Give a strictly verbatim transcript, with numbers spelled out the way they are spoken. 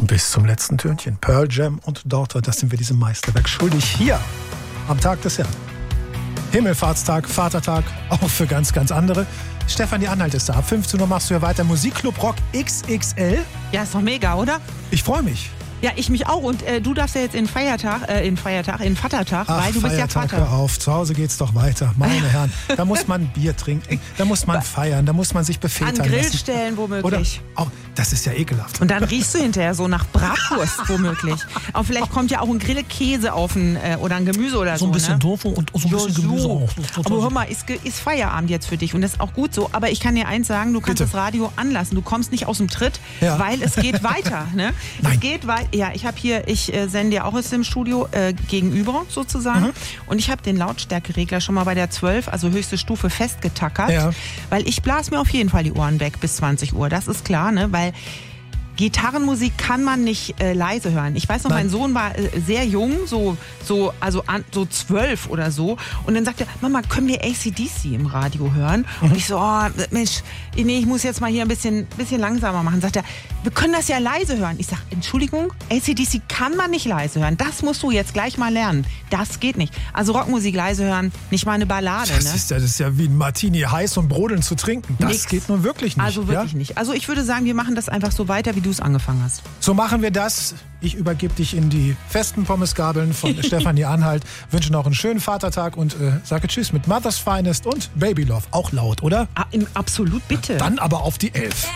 Bis zum letzten Tönchen. Pearl Jam und Daughter, das sind wir diesem Meisterwerk schuldig hier am Tag des Herrn. Himmelfahrtstag, Vatertag, auch für ganz, ganz andere. Stefanie Anhalt ist da. Ab fünfzehn Uhr machst du ja weiter Musikclub Rock X X L. Ja, ist doch mega, oder? Ich freue mich. Ja, ich mich auch. Und äh, du darfst ja jetzt in Feiertag, äh, in Feiertag, in Vatertag, Ach, weil du bist ja Feiertag, Vater. Hör auf, zu Hause geht's doch weiter. Meine Herren, da muss man Bier trinken, da muss man feiern, da muss man sich bevätern An lassen. Grillstellen womöglich. Oder auch, das ist ja ekelhaft. Und dann riechst du hinterher so nach Bratwurst womöglich. Aber vielleicht kommt ja auch ein Grillkäse auf ein, äh, oder ein Gemüse oder so. So ein bisschen ne? Tofu und so ein bisschen so. Gemüse auch. Aber hör mal, ist, ist Feierabend jetzt für dich und das ist auch gut so. Aber ich kann dir eins sagen, du kannst Bitte. das Radio anlassen. Du kommst nicht aus dem Tritt, Ja. weil es geht weiter. Ne? Nein. Es geht weiter. Ja, ich habe hier, ich äh, sende ja auch aus dem Studio äh, gegenüber sozusagen. Mhm. Und ich habe den Lautstärkeregler schon mal bei der zwölf, also höchste Stufe, festgetackert. Ja. Weil ich blas mir auf jeden Fall die Ohren weg bis zwanzig Uhr. Das ist klar, ne? Weil Gitarrenmusik kann man nicht äh, leise hören. Ich weiß noch, Nein. mein Sohn war äh, sehr jung, so so also an, so zwölf oder so, und dann sagte er, Mama, können wir A C D C im Radio hören? Mhm. Und ich so, oh, Mensch, nee, ich muss jetzt mal hier ein bisschen bisschen langsamer machen. Sagt er, wir können das ja leise hören. Ich sag, Entschuldigung, A C D C kann man nicht leise hören. Das musst du jetzt gleich mal lernen. Das geht nicht. Also Rockmusik leise hören, nicht mal eine Ballade. Das, Ne? ist ja, das ist ja wie ein Martini heiß und brodelnd zu trinken. Das Nix. geht nun wirklich nicht. Also wirklich ja? nicht. Also ich würde sagen, wir machen das einfach so weiter, wie du es angefangen hast. So machen wir das. Ich übergebe dich in die festen Pommesgabeln von Stefanie Anhalt. Wünsche noch einen schönen Vatertag und äh, sage Tschüss mit Mother's Finest und Baby Love. Auch laut, oder? Ah, im, absolut, bitte. Dann aber auf die Elf.